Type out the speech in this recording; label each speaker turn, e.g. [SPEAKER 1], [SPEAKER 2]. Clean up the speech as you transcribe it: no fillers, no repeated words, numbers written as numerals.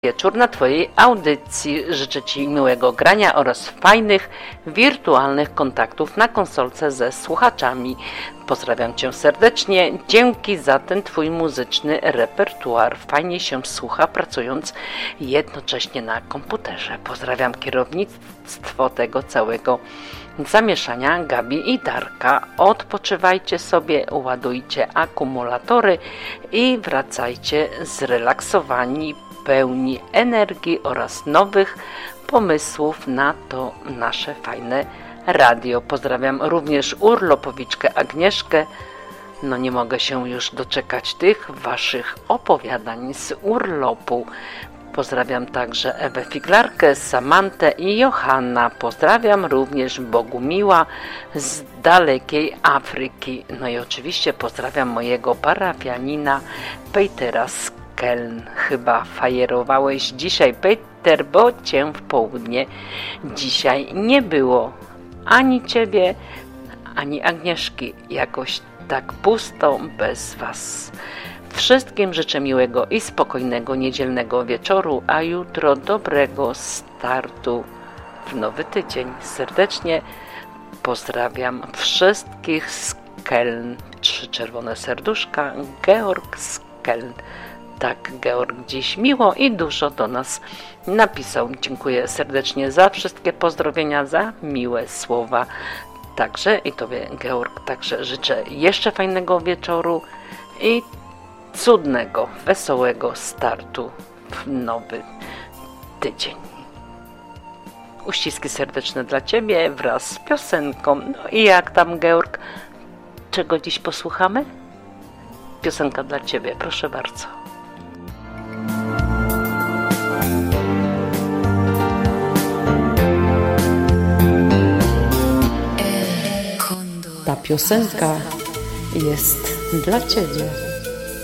[SPEAKER 1] wieczór na Twojej audycji. Życzę Ci miłego grania oraz fajnych, wirtualnych kontaktów na konsolce ze słuchaczami. Pozdrawiam Cię serdecznie. Dzięki za ten Twój muzyczny repertuar. Fajnie się słucha, pracując jednocześnie na komputerze. Pozdrawiam kierownictwo tego całego zamieszania, Gabi i Darka. Odpoczywajcie sobie, ładujcie akumulatory i wracajcie zrelaksowani, pełni energii oraz nowych pomysłów na to nasze fajne radio. Pozdrawiam również urlopowiczkę Agnieszkę. No nie mogę się już doczekać tych Waszych opowiadań z urlopu. Pozdrawiam także Ewę Figlarkę, Samantę i Johanna. Pozdrawiam również Bogumiła z dalekiej Afryki. No i oczywiście pozdrawiam mojego parafianina Petera z Keln. Chyba fajerowałeś dzisiaj, Peter, bo Cię w południe dzisiaj nie było. Ani Ciebie, ani Agnieszki. Jakoś tak pusto bez Was. Wszystkim życzę miłego i spokojnego niedzielnego wieczoru, a jutro dobrego startu w nowy tydzień. Serdecznie pozdrawiam wszystkich z Keln. 3 czerwone serduszka. Georg z Keln. Tak, Georg dziś miło i dużo do nas napisał. Dziękuję serdecznie za wszystkie pozdrowienia, za miłe słowa. Także i Tobie, Georg, także życzę jeszcze fajnego wieczoru i cudnego, wesołego startu w nowy tydzień. Uściski serdeczne dla Ciebie wraz z piosenką. No i jak tam, Georg? Czego dziś posłuchamy? Piosenka dla Ciebie, proszę bardzo. Ta piosenka jest dla Ciebie.